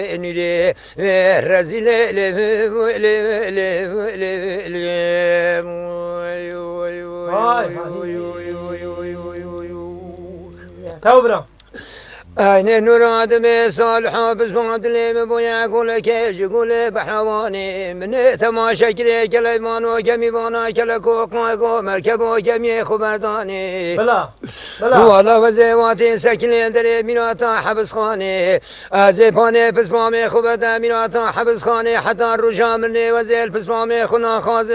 نيري رزيل توبرا أين نراد بصالح بسماد لي بويا كل كيش كل بحواني من تماشى كلي كليمان وجمي بانا كلكو قاقو مركب وجمي خبرداني بلا والله وزواتي سكنين دري ميناتا حبس خاني أزيباني بسمامي خبردا ميناتا حبس خاني حتى الرجا مني وزيل بسمامي خنا خاز